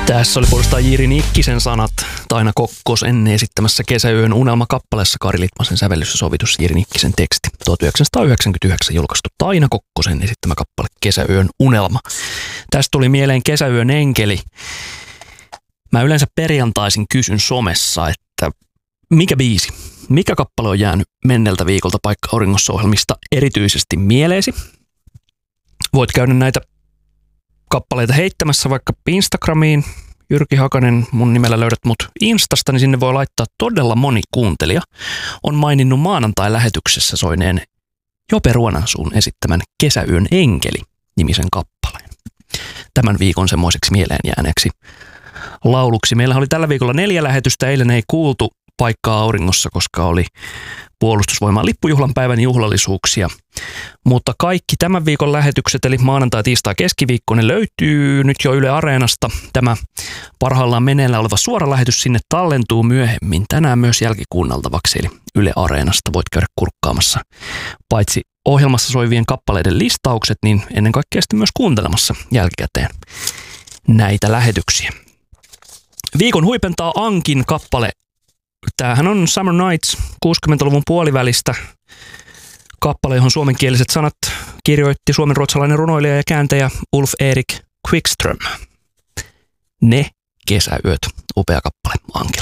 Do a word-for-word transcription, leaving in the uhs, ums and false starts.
Tässä oli puolestaan Jiri Nikkisen sanat Taina Kokkosen esittämässä Kesäyön unelma-kappaleessa, Kari Litmasen sävellys ja sovitus, Jiri Nikkisen teksti. tuhatyhdeksänsataayhdeksänkymmentäyhdeksän julkaistu Taina Kokkosen esittämä kappale Kesäyön unelma. Tästä tuli mieleen Kesäyön enkeli. Mä yleensä perjantaisin kysyn somessa, että mikä biisi, mikä kappale on jäänyt menneltä viikolta Paikka auringossa -ohjelmista erityisesti mieleesi. Voit käydä näitä kappaleita heittämässä vaikka Instagramiin. Jyrki Hakanen, mun nimellä löydät mut Instasta, niin sinne voi laittaa todella moni kuuntelija. On maininnut maanantai-lähetyksessä soineen Jope Ruonansuun esittämän Kesäyön enkeli -nimisen kappaleen. Tämän viikon semmoiseksi mieleen jääneeksi lauluksi. Meillä oli tällä viikolla neljä lähetystä. Eilen ei kuultu Paikkaa auringossa, koska oli Puolustusvoimaan lippujuhlan päivän juhlallisuuksia. Mutta kaikki tämän viikon lähetykset, eli maanantai, tiistai, keskiviikko, ne löytyy nyt jo Yle Areenasta. Tämä parhaillaan meneillä oleva suora lähetys sinne tallentuu myöhemmin tänään myös jälkikuunneltavaksi, eli Yle Areenasta voit käydä kurkkaamassa paitsi ohjelmassa soivien kappaleiden listaukset, niin ennen kaikkea sitten myös kuuntelemassa jälkikäteen näitä lähetyksiä. Viikon huipentaa Ankin kappale. Tämähän on Summer Nights kuusikymmentäluvun puolivälistä kappale, johon suomenkieliset sanat kirjoitti suomenruotsalainen runoilija ja kääntäjä Ulf Erik Quickström. Ne kesäyöt, upea kappale Ankilta.